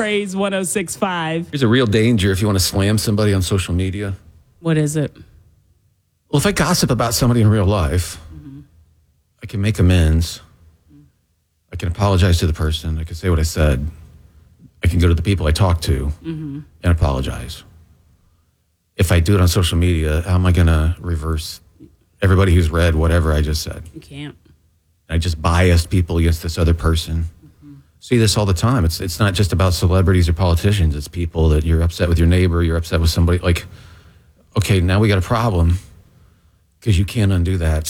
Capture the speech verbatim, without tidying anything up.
Praise one oh six point five. There's a real danger if you want to slam somebody on social media. What is it? Well, if I gossip about somebody in real life, mm-hmm. I can make amends. I can apologize to the person. I can say what I said. I can go to the people I talked to mm-hmm. and apologize. If I do it on social media, how am I going to reverse everybody who's read whatever I just said? You can't. I just biased people against this other person. Mm-hmm. See this all the time. It's it's not just about celebrities or politicians. It's people that you're upset with your neighbor. You're upset with somebody. Like, okay, now we got a problem because you can't undo that.